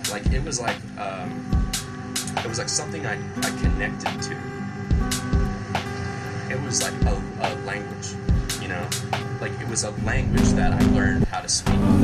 like it was like something I connected to. It was like a language, you know, like it was a language that I learned how to speak.